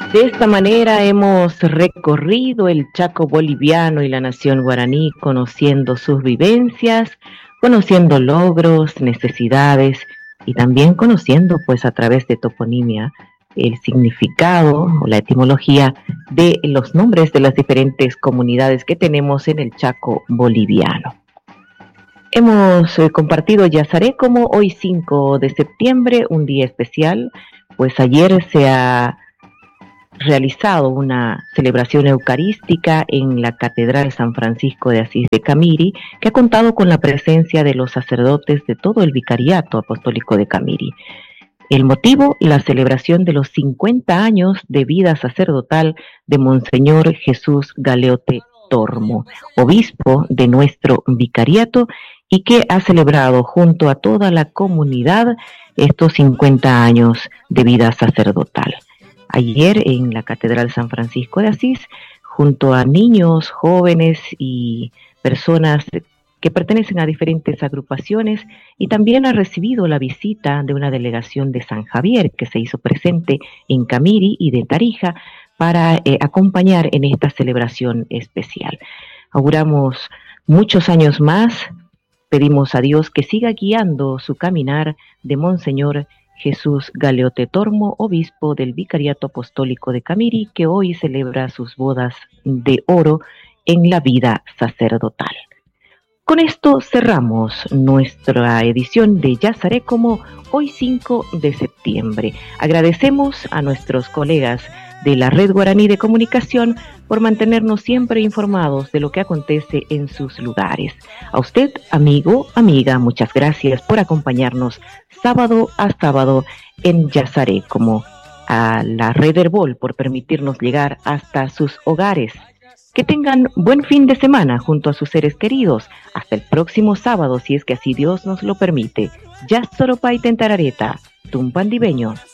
De esta manera hemos recorrido el Chaco boliviano y la nación guaraní, conociendo sus vivencias, conociendo logros, necesidades y también conociendo, pues a través de toponimia, el significado o la etimología de los nombres de las diferentes comunidades que tenemos en el Chaco boliviano. Hemos compartido Yazaré como hoy 5 de septiembre, un día especial, pues ayer se ha realizado una celebración eucarística en la Catedral San Francisco de Asís de Camiri, que ha contado con la presencia de los sacerdotes de todo el Vicariato Apostólico de Camiri. El motivo, la celebración de los 50 años de vida sacerdotal de Monseñor Jesús Galeote Tormo, obispo de nuestro vicariato, y que ha celebrado junto a toda la comunidad estos 50 años de vida sacerdotal. Ayer en la Catedral San Francisco de Asís, junto a niños, jóvenes y personas que pertenecen a diferentes agrupaciones, y también ha recibido la visita de una delegación de San Javier que se hizo presente en Camiri y de Tarija para acompañar en esta celebración especial. Auguramos muchos años más, pedimos a Dios que siga guiando su caminar de Monseñor Jesús Galeote Tormo, obispo del Vicariato Apostólico de Camiri, que hoy celebra sus bodas de oro en la vida sacerdotal. Con esto cerramos nuestra edición de Yazaré como hoy 5 de septiembre. Agradecemos a nuestros colegas de la Red Guaraní de Comunicación por mantenernos siempre informados de lo que acontece en sus lugares. A usted, amigo, amiga, muchas gracias por acompañarnos sábado a sábado en Yazaré, como a la Red Herbol por permitirnos llegar hasta sus hogares. Que tengan buen fin de semana junto a sus seres queridos. Hasta el próximo sábado, si es que así Dios nos lo permite. Ya Soropay Tentarareta, Tumpandibeño.